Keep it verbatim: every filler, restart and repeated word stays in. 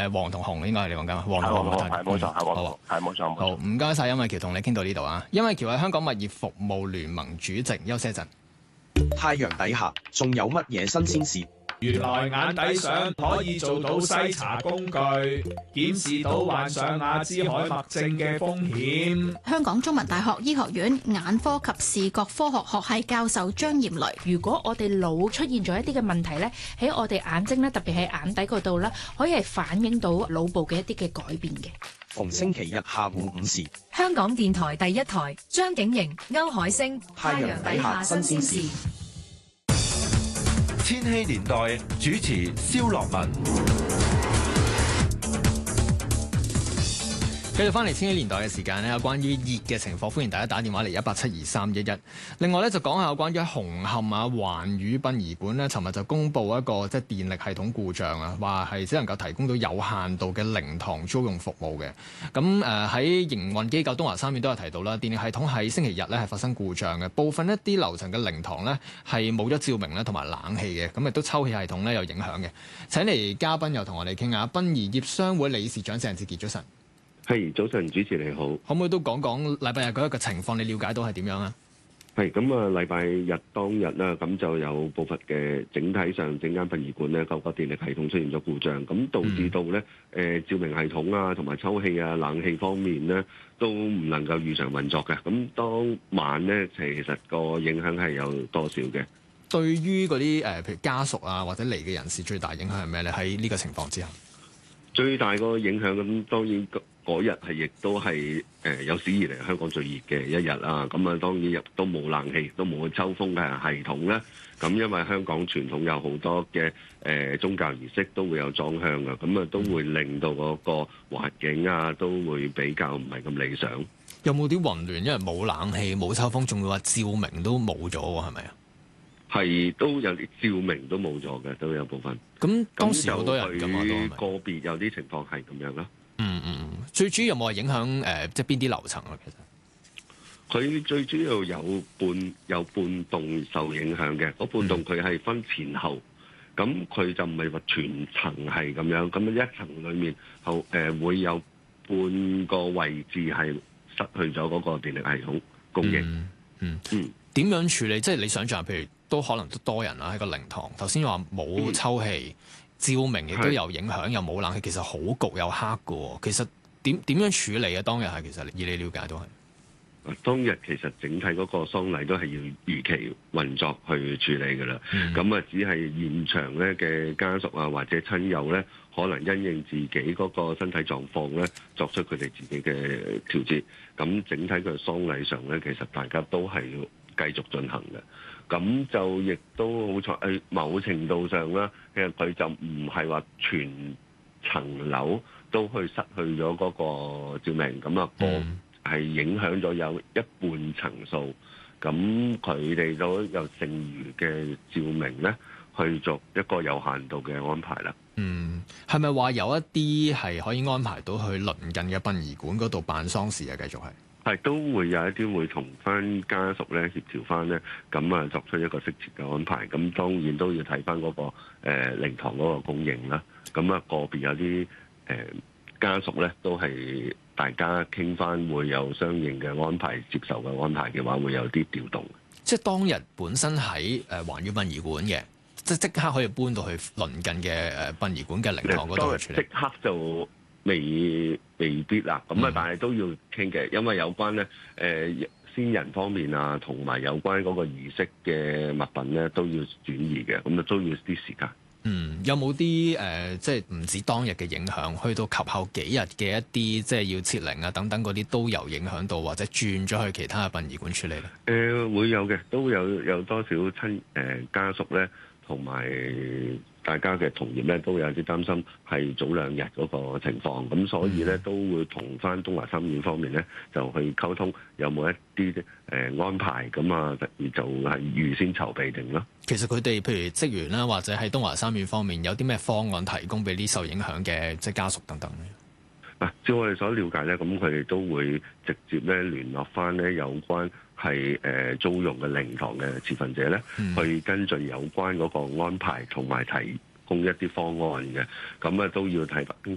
誒黃同紅應該係你講緊，黃同紅係冇錯，係黃好， 係冇錯。 好，唔該晒，甄韋喬同你傾到呢度啊。甄韋喬係香港物業服務聯盟主席，休息一陣。 太陽底下仲有乜嘢新鮮事？ 原來眼底相可以做到篩查工具，檢視到患上阿茲海默症嘅風險。 香港中文大學醫學院眼科及視覺科學學系教授張艷雷： 如果我哋腦出現咗一啲嘅問題咧，喺我哋眼睛咧，特別係眼底嗰度咧，可以係反映到腦部嘅一啲嘅改變嘅。 逢星期日下午五時， 香港電台第一台，張景瑩、歐海星， 太陽底下新鮮事。 千禧年代主持蕭樂文。 繼續翻嚟千禧年代嘅時間呢，有關於熱嘅情況，歡迎大家打電話嚟一八七二三一一。另外咧，就講下有關於紅磡啊環宇殯儀館呢，尋日就公布一個即係電力系統故障啊，話係只能夠提供到有限度嘅靈堂租用服務嘅。咁誒喺營運機構東華三院都有提到啦，電力系統喺星期日咧係發生故障嘅，部分一啲樓層嘅靈堂呢係冇咗照明咧同埋冷氣嘅，咁亦都抽氣系統咧有影響嘅。請嚟嘉賓又同我哋傾下，殯儀業商會理事長鄭志傑，早晨。 係，早晨，主持你好。 可唔可以都講講禮拜日嗰一個情況？你了解到係點樣啊？ 係咁啊，禮拜日當日啦，咁就有部分嘅整體上整間殯儀館咧，個個電力系統出現咗故障，咁導致到咧誒、嗯呃、照明系統啊，同埋抽氣啊、冷氣方面咧都唔能夠如常運作嘅。咁當晚咧，其實個影響係有多少嘅？ 對於嗰啲誒，譬如家屬啊或者嚟嘅人士，最大影響係咩咧？喺呢個情況之下，最大個影響咁當然。嗰日係亦都係誒有史以嚟香港最熱嘅一日啦，咁啊當然亦都冇冷氣，都冇抽風嘅系統咧。咁因為香港傳統有好多嘅誒、呃、宗教儀式都會有裝香嘅，咁啊都會令到嗰個環境啊都會比較唔係咁理想。有冇啲混亂？因為冇冷氣、冇抽風，仲會話照明都冇咗喎，係咪啊？係都有啲照明都冇咗嘅，都有部分。咁當時好多人㗎嘛，都個別有啲情況係咁樣啦。嗯嗯嗯，最主要有冇係影響誒、呃，即係邊啲樓層啊？其實佢最主要有半有半棟受影響嘅，嗰半棟佢係分前後，咁佢就唔係話全層係咁樣，咁一層裡面後誒、呃、會有半個位置係失去咗嗰個電力系統供應。嗯嗯嗯，點樣處理？即係你想象，譬如都可能都多人啦喺個靈堂，頭先話冇抽氣。嗯照明亦都有影響，又冇冷氣，其實好焗又黑嘅喎。其實點點樣處理啊？當日係其實以你了解都係。當日其實整體嗰個喪禮都係要如期運作去處理嘅啦。咁啊、嗯，只係現場咧嘅家屬啊或者親友咧，可能因應自己嗰個身體狀況咧，作出佢哋自己嘅調節。咁整體嘅喪禮上咧，其實大家都係要繼續進行嘅。咁就亦都好彩，誒某程度上啦，其實佢就唔係話全層樓都去失去咗嗰個照明，咁啊個係影響咗有一半層數，咁佢哋都有剩餘嘅照明咧，去做一個有限度嘅安排啦。嗯，係咪話有一啲係可以安排到去鄰近嘅殯儀館嗰度辦喪事啊？繼續係。係都會有一啲會同翻家屬咧協調翻咧，咁啊作出一個適切嘅安排。咁當然都要睇翻嗰個誒、呃、靈堂嗰個供應啦。咁啊個別有啲誒、呃、家屬咧都係大家傾翻會有相應嘅安排，接受嘅安排嘅話會有啲調動。即係當日本身喺誒環宇殯儀館嘅，即係即刻可以搬到去鄰近嘅誒殯儀館嘅靈堂嗰度處理。即刻就未未必啦，咁啊，但係都要傾嘅，因為有關咧，誒、呃、先人方面啊，同埋有關嗰個儀式嘅物品咧，都要轉移嘅，咁啊都要啲時間。嗯，有冇啲誒，即係唔止當日嘅影響，去到及後幾日嘅一啲，即係要設靈啊等等嗰啲，都有影響到，或者轉咗去其他嘅殯儀館處理咧？誒、呃，會有嘅，都有有多少親誒、呃、家屬咧，同埋大家嘅同業咧都有啲擔心係早兩日嗰個情況，咁所以咧都會同翻東華三院方面咧就去溝通，有冇一啲誒、呃、安排，咁啊就係預先籌備定咯。其實佢哋譬如職員啦，或者喺東華三院方面有啲咩方案提供俾啲受影響嘅即係家屬等等咧？嗱，照我哋所了解咧，咁佢哋都會直接咧聯絡翻咧有關係誒、呃、租用嘅靈堂嘅持份者咧，嗯、去跟進有關嗰個安排，同埋提供一啲方案嘅。咁啊都要睇翻